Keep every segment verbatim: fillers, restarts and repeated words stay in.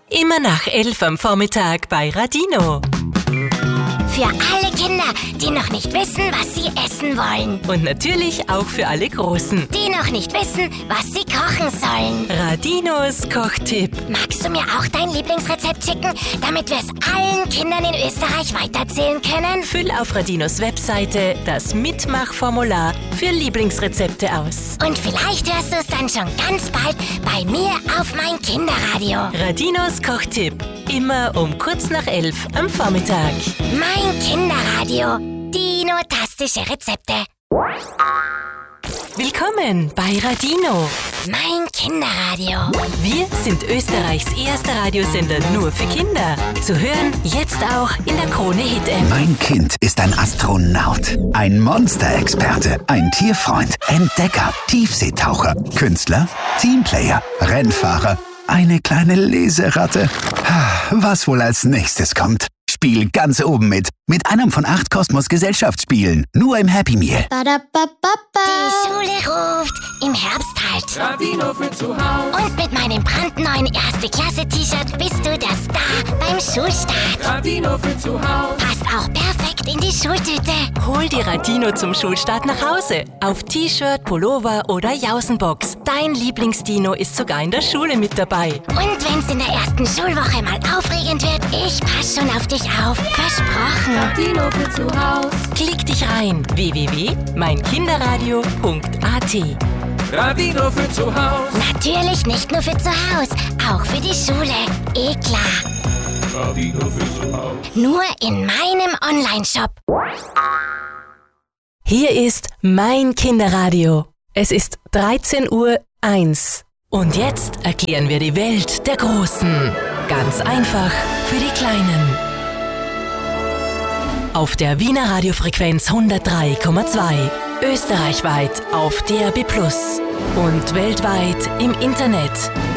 Immer nach elf am Vormittag bei Radino. Für alle Kinder, die noch nicht wissen, was sie essen wollen. Und natürlich auch für alle Großen. Die noch nicht wissen, was sie kochen sollen. Radinos Kochtipp. Magst du mir auch dein Lieblingsrezept schicken, damit wir es allen Kindern in Österreich weiterzählen können? Füll auf Radinos Webseite das Mitmachformular für Lieblingsrezepte aus. Und vielleicht hörst du es dann schon ganz bald bei mir auf mein Kinderradio. Radinos Kochtipp. Immer um kurz nach elf am Vormittag. Mein Kinderradio. Dino-tastische Rezepte. Willkommen bei Radino. Mein Kinderradio. Wir sind Österreichs erster Radiosender nur für Kinder. Zu hören jetzt auch in der Krone-Hit-App. Mein Kind ist ein Astronaut, ein Monsterexperte, ein Tierfreund, Entdecker, Tiefseetaucher, Künstler, Teamplayer, Rennfahrer, eine kleine Leseratte. Was wohl als nächstes kommt? Spiel ganz oben mit. Mit einem von acht Kosmos-Gesellschaftsspielen. Nur im Happy Meal. Die Schule ruft. Im Herbst halt. Radino für zu Hause. Und mit meinem brandneuen Erste-Klasse-T-Shirt bist du der Star beim Schulstart. Radino für zu Hause. Passt auch perfekt in die Schultüte. Hol die Radino zum Schulstart nach Hause. Auf T-Shirt, Pullover oder Jausenbox. Dein Lieblingsdino ist sogar in der Schule mit dabei. Und wenn's in der ersten Schulwoche mal aufregend wird, ich pass schon auf dich auf. Versprochen. Radino für zu Hause. Klick dich rein. w w w punkt mein kinderradio punkt a t. Radino für zu Hause. Natürlich nicht nur für zu Hause, auch für die Schule. Eh klar. Radino für zu Hause. Nur in meinem Online-Shop. Hier ist mein Kinderradio. Es ist dreizehn Uhr eins. Und jetzt erklären wir die Welt der Großen. Ganz einfach für die Kleinen. Auf der Wiener Radiofrequenz hundertdrei Komma zwei. Österreichweit auf D A B plus. Und weltweit im Internet.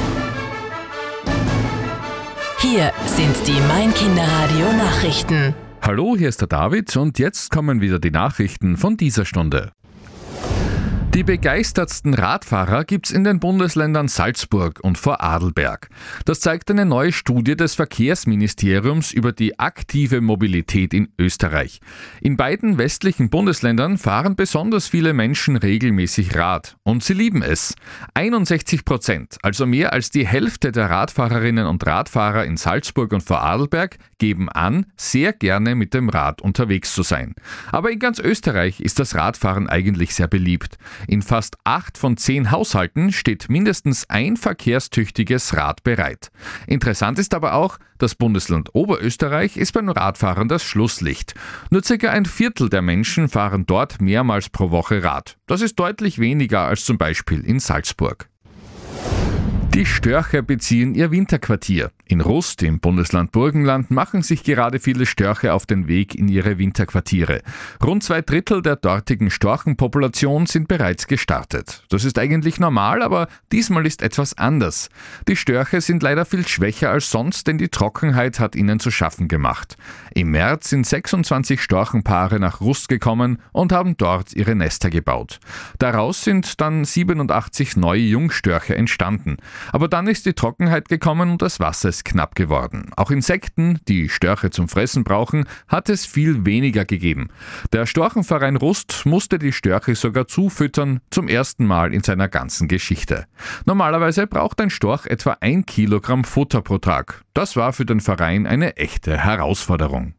Hier sind die Mein Kinderradio Nachrichten. Hallo, hier ist der David und jetzt kommen wieder die Nachrichten von dieser Stunde. Die begeistertsten Radfahrer gibt's in den Bundesländern Salzburg und Vorarlberg. Das zeigt eine neue Studie des Verkehrsministeriums über die aktive Mobilität in Österreich. In beiden westlichen Bundesländern fahren besonders viele Menschen regelmäßig Rad und sie lieben es. einundsechzig Prozent, also mehr als die Hälfte der Radfahrerinnen und Radfahrer in Salzburg und Vorarlberg, geben an, sehr gerne mit dem Rad unterwegs zu sein. Aber in ganz Österreich ist das Radfahren eigentlich sehr beliebt. In fast acht von zehn Haushalten steht mindestens ein verkehrstüchtiges Rad bereit. Interessant ist aber auch, das Bundesland Oberösterreich ist beim Radfahren das Schlusslicht. Nur circa ein Viertel der Menschen fahren dort mehrmals pro Woche Rad. Das ist deutlich weniger als zum Beispiel in Salzburg. Die Störche beziehen ihr Winterquartier. In Rust im Bundesland Burgenland machen sich gerade viele Störche auf den Weg in ihre Winterquartiere. Rund zwei Drittel der dortigen Storchenpopulation sind bereits gestartet. Das ist eigentlich normal, aber diesmal ist etwas anders. Die Störche sind leider viel schwächer als sonst, denn die Trockenheit hat ihnen zu schaffen gemacht. Im März sind sechsundzwanzig Storchenpaare nach Rust gekommen und haben dort ihre Nester gebaut. Daraus sind dann siebenundachtzig neue Jungstörche entstanden. Aber dann ist die Trockenheit gekommen und das Wasser ist knapp geworden. Auch Insekten, die Störche zum Fressen brauchen, hat es viel weniger gegeben. Der Storchenverein Rust musste die Störche sogar zufüttern, zum ersten Mal in seiner ganzen Geschichte. Normalerweise braucht ein Storch etwa ein Kilogramm Futter pro Tag. Das war für den Verein eine echte Herausforderung.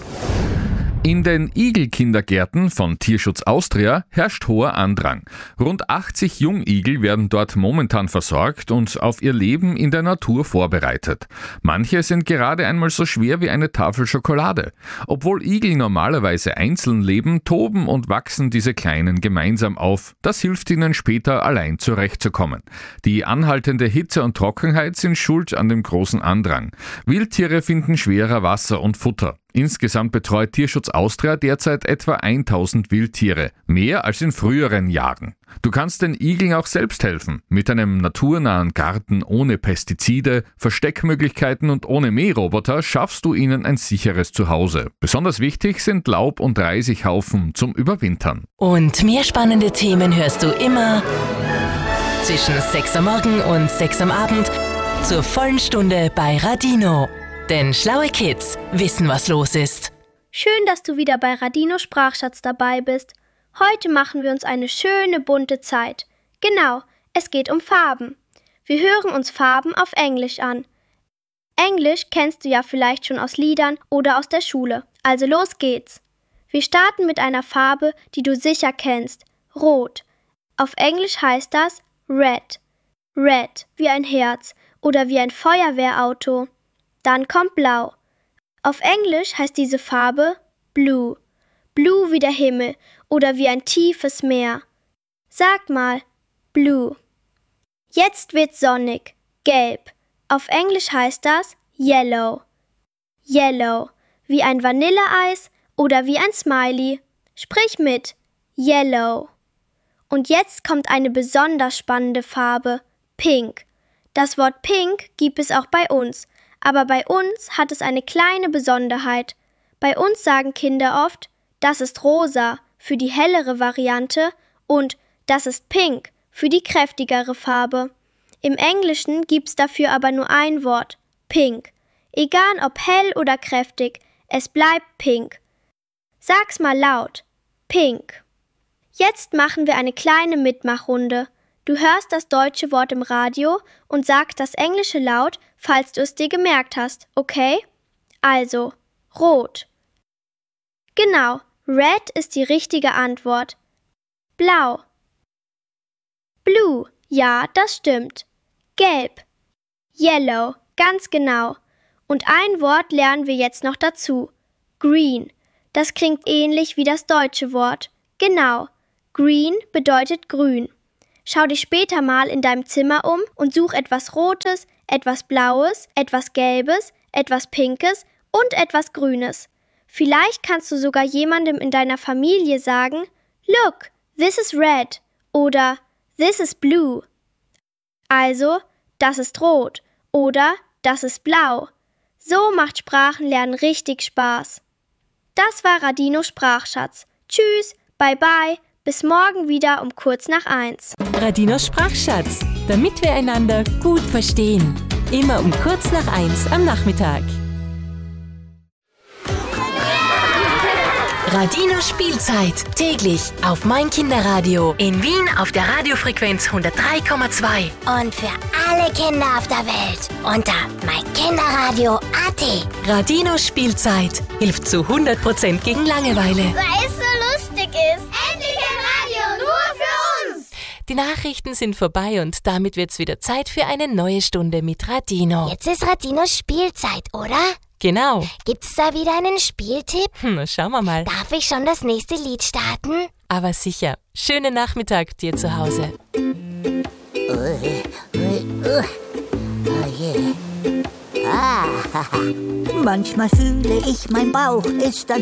In den Igelkindergärten von Tierschutz Austria herrscht hoher Andrang. Rund achtzig Jungigel werden dort momentan versorgt und auf ihr Leben in der Natur vorbereitet. Manche sind gerade einmal so schwer wie eine Tafel Schokolade. Obwohl Igel normalerweise einzeln leben, toben und wachsen diese Kleinen gemeinsam auf. Das hilft ihnen später allein zurechtzukommen. Die anhaltende Hitze und Trockenheit sind schuld an dem großen Andrang. Wildtiere finden schwerer Wasser und Futter. Insgesamt betreut Tierschutz Austria derzeit etwa tausend Wildtiere, mehr als in früheren Jahren. Du kannst den Igeln auch selbst helfen, mit einem naturnahen Garten ohne Pestizide, Versteckmöglichkeiten und ohne Mähroboter schaffst du ihnen ein sicheres Zuhause. Besonders wichtig sind Laub- und Reisighaufen zum Überwintern. Und mehr spannende Themen hörst du immer zwischen sechs am Morgen und sechs am Abend zur vollen Stunde bei Radino. Denn schlaue Kids wissen, was los ist. Schön, dass du wieder bei Radino Sprachschatz dabei bist. Heute machen wir uns eine schöne bunte Zeit. Genau, es geht um Farben. Wir hören uns Farben auf Englisch an. Englisch kennst du ja vielleicht schon aus Liedern oder aus der Schule. Also los geht's. Wir starten mit einer Farbe, die du sicher kennst. Rot. Auf Englisch heißt das Red. Red, wie ein Herz oder wie ein Feuerwehrauto. Dann kommt Blau. Auf Englisch heißt diese Farbe Blue. Blue wie der Himmel oder wie ein tiefes Meer. Sag mal, Blue. Jetzt wird's sonnig. Gelb. Auf Englisch heißt das Yellow. Yellow, wie ein Vanilleeis oder wie ein Smiley. Sprich mit. Yellow. Und jetzt kommt eine besonders spannende Farbe. Pink. Das Wort Pink gibt es auch bei uns. Aber bei uns hat es eine kleine Besonderheit. Bei uns sagen Kinder oft, das ist rosa für die hellere Variante und das ist pink für die kräftigere Farbe. Im Englischen gibt's dafür aber nur ein Wort, pink. Egal ob hell oder kräftig, es bleibt pink. Sag's mal laut, pink. Jetzt machen wir eine kleine Mitmachrunde. Du hörst das deutsche Wort im Radio und sagst das englische laut, falls du es dir gemerkt hast, okay? Also, rot. Genau, red ist die richtige Antwort. Blau. Blue, ja, das stimmt. Gelb. Yellow, ganz genau. Und ein Wort lernen wir jetzt noch dazu. Green. Das klingt ähnlich wie das deutsche Wort. Genau, green bedeutet grün. Schau dich später mal in deinem Zimmer um und such etwas Rotes, etwas Blaues, etwas Gelbes, etwas Pinkes und etwas Grünes. Vielleicht kannst du sogar jemandem in deiner Familie sagen, Look, this is red oder this is blue. Also, das ist rot oder das ist blau. So macht Sprachenlernen richtig Spaß. Das war Radino Sprachschatz. Tschüss, bye bye. Bis morgen wieder um kurz nach eins. Radinos Sprachschatz, damit wir einander gut verstehen. Immer um kurz nach eins am Nachmittag. Radino Spielzeit, täglich auf mein Kinderradio. In Wien auf der Radiofrequenz hundertdrei Komma zwei. Und für alle Kinder auf der Welt unter meinkinderradio punkt at. Radino Spielzeit hilft zu hundert Prozent gegen Langeweile. Weil es so lustig ist. Endlich ein Radio nur für uns. Die Nachrichten sind vorbei und damit wird's wieder Zeit für eine neue Stunde mit Radino. Jetzt ist Radinos Spielzeit, oder? Genau. Gibt's da wieder einen Spieltipp? Hm, schauen wir mal. Darf ich schon das nächste Lied starten? Aber sicher. Schönen Nachmittag dir zu Hause. Manchmal fühle ich, mein Bauch ist ein